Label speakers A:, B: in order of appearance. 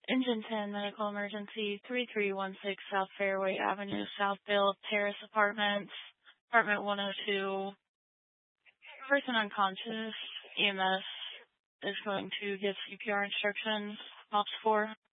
A: Engine 10, medical emergency, 3316 South Fairway Avenue, Southville Terrace Apartments, apartment 102. Person unconscious. EMS is going to give CPR instructions. Ops 4.